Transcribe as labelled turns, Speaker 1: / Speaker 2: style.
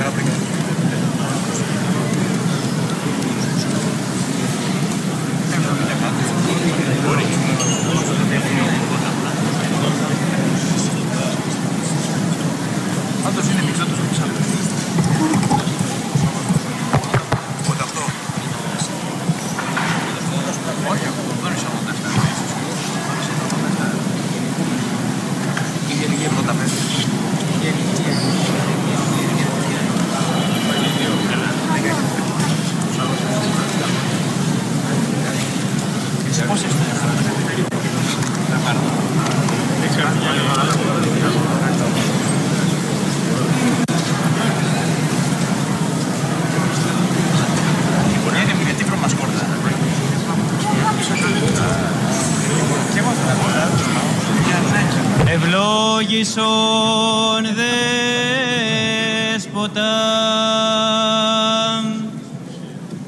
Speaker 1: Πάντως είναι μικρό το σπίτι. Οπότε αυτό. Όχι, δεν είναι 47. Η γενική πρώτα πέρα. Εσύ πώς έχεις
Speaker 2: ευλόγησον δέσποτα